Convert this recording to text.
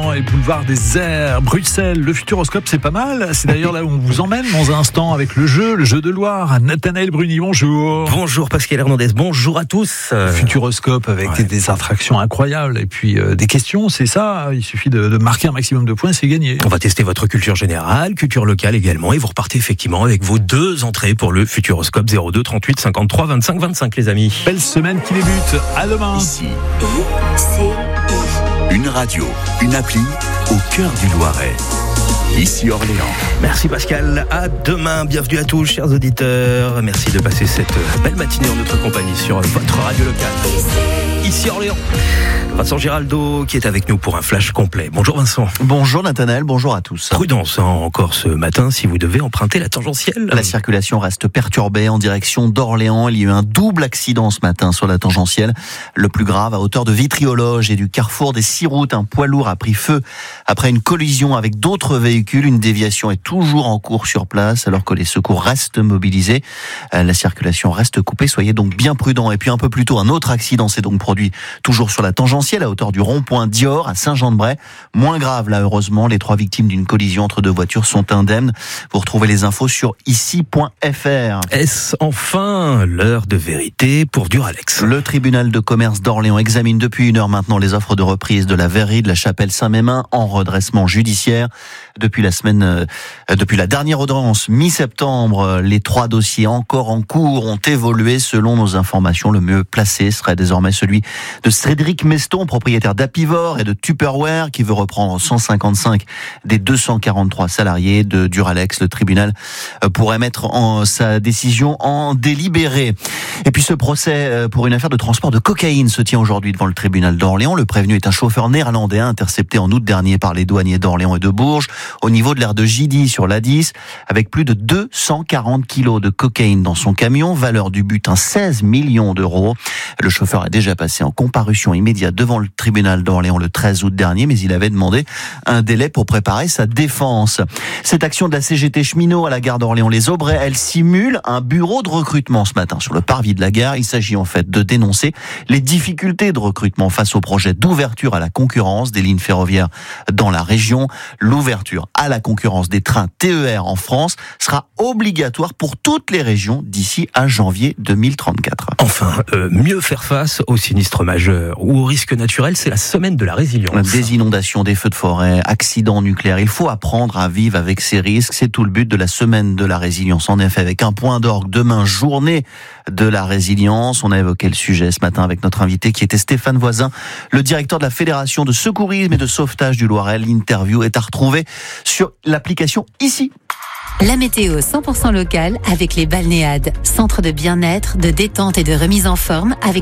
d'Orléans et boulevard des Airs, Bruxelles. Le Futuroscope, c'est pas mal. C'est d'ailleurs là où on vous emmène dans un instant avec le jeu de Loire. Nathanaël Bruni, bonjour. Bonjour Pascal Hernandez, bonjour à tous. Futuroscope avec des attractions incroyables et puis des questions, c'est ça. Il suffit de marquer un maximum de points, c'est gagné. On va tester votre culture générale, culture locale également, et vous repartez effectivement avec vos 2 entrées pour le Futuroscope 02 38 53 25 25 les amis. Belle semaine qui débute. À demain. Ici, une radio, une appli au cœur du Loiret. Ici Orléans. Merci Pascal, à demain, bienvenue à tous chers auditeurs. Merci de passer cette belle matinée en notre compagnie sur votre radio locale. Ici Orléans. Vincent Giraldo qui est avec nous pour un flash complet. Bonjour Vincent. Bonjour Nathanaël, bonjour à tous. Prudence encore ce matin si vous devez emprunter la tangentielle. La circulation reste perturbée en direction d'Orléans. Il y a eu un double accident ce matin sur la tangentielle. Le plus grave à hauteur de Vitry-aux-Loges et du carrefour des 6 routes. Un poids lourd a pris feu après une collision avec d'autres véhicules. Une déviation est toujours en cours sur place alors que les secours restent mobilisés. La circulation reste coupée, soyez donc bien prudents. Et puis un peu plus tôt, un autre accident s'est donc produit toujours sur la tangentielle à hauteur du rond-point Dior à Saint-Jean-de-Bray. Moins grave là heureusement, les 3 victimes d'une collision entre 2 voitures sont indemnes. Vous retrouvez les infos sur ici.fr. Est-ce enfin l'heure de vérité pour Duralex? Le tribunal de commerce d'Orléans examine depuis 1 heure maintenant les offres de reprise de la verrerie de la Chapelle-Saint-Mémin en redressement judiciaire. Depuis la dernière audience mi-septembre, les 3 dossiers encore en cours ont évolué. Selon nos informations, le mieux placé serait désormais celui de Cédric Meston, propriétaire d'Apivor et de Tupperware, qui veut reprendre 155 des 243 salariés de Duralex. Le tribunal pourrait mettre sa décision en délibéré. Et puis ce procès pour une affaire de transport de cocaïne se tient aujourd'hui devant le tribunal d'Orléans. Le prévenu est un chauffeur néerlandais intercepté en août dernier par les douaniers d'Orléans et de Bourges au niveau de l'aire de Gidy sur l'A10 avec plus de 240 kilos de cocaïne dans son camion, valeur du butin 16 millions d'euros. Le chauffeur a déjà passé en comparution immédiate devant le tribunal d'Orléans le 13 août dernier, mais il avait demandé un délai pour préparer sa défense. Cette action de la CGT cheminot à la gare d'Orléans-les-Aubrais, elle simule un bureau de recrutement ce matin sur le parvis de la gare. Il s'agit en fait de dénoncer les difficultés de recrutement face au projet d'ouverture à la concurrence des lignes ferroviaires dans la région. L'ouverture à la concurrence des trains TER en France sera obligatoire pour toutes les régions d'ici à janvier 2034. Enfin, mieux faire face aux sinistres majeurs ou aux risques naturels, c'est la semaine de la résilience. Des inondations, des feux de forêt, accidents nucléaires. Il faut apprendre à vivre avec ces risques. C'est tout le but de la semaine de la résilience. En effet, avec un point d'orgue demain, journée de la résilience. On a évoqué le sujet ce matin avec notre invité qui était Stéphane Voisin, le directeur de la Fédération de secourisme et de sauvetage du Loiret. L'interview est à retrouver sur l'application Ici. La météo 100% locale avec les Balnéades, centre de bien-être, de détente et de remise en forme avec